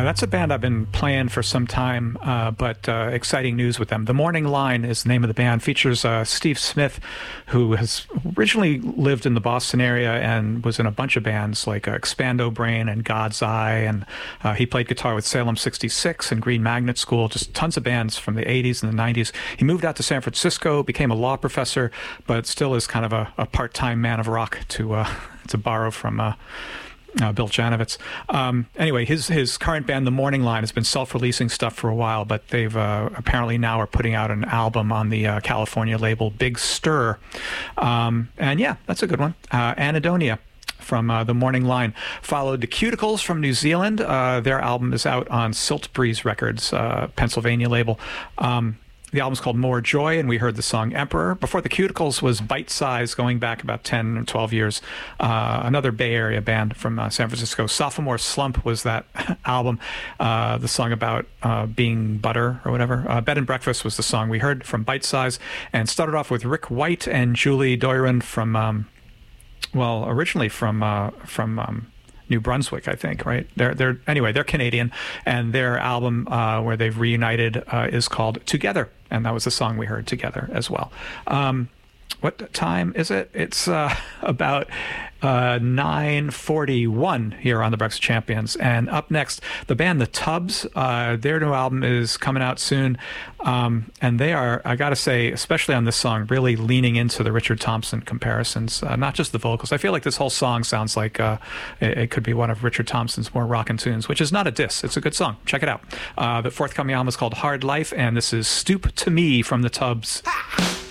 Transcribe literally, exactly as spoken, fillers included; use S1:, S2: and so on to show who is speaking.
S1: that's a band I've been playing for some time, uh, but uh, exciting news with them. The Morning Line is the name of the band. Features uh, Steve Smith, who has originally lived in the Boston area and was in a bunch of bands like uh, Expando Brain and God's Eye, and uh, he played guitar with Salem sixty-six and Green Magnet School, just tons of bands from the eighties and the nineties. He moved out to San Francisco, became a law professor, but still is kind of a, a part-time man of rock, to uh, to borrow from uh, uh, Bill Janovitz. Um, anyway, his his current band, The Morning Line, has been self-releasing stuff for a while, but they've uh, apparently now are putting out an album on the uh, California label Big Stir. Um, and yeah, that's a good one. Uh, Anadonia from uh, The Morning Line. Followed The Cuticles from New Zealand. Uh, their album is out on Silt Breeze Records, uh, Pennsylvania label. Um, The album's called More Joy, and we heard the song Emperor. Before The Cuticles was Bite Size, going back about ten or twelve years. Uh, another Bay Area band from uh, San Francisco. Sophomore Slump was that album. Uh, the song about uh, being butter or whatever. Uh, Bed and Breakfast was the song we heard from Bite Size. And started off with Rick White and Julie Doiron from, um, well, originally from, uh, from um, New Brunswick, I think, right? They're they're anyway, they're Canadian, and their album uh, where they've reunited uh, is called Together, and that was the song we heard, Together, as well. Um, what time is it? It's uh, about uh, nine forty-one here on the Breakfast Champions. And up next, the band The Tubs. Uh, their new album is coming out soon. Um, and they are, I got to say, especially on this song, really leaning into the Richard Thompson comparisons, uh, not just the vocals. I feel like this whole song sounds like uh, it, it could be one of Richard Thompson's more rockin' tunes, which is not a diss. It's a good song. Check it out. Uh, the forthcoming album is called Hard Life, and this is Stoop to Me from The Tubs.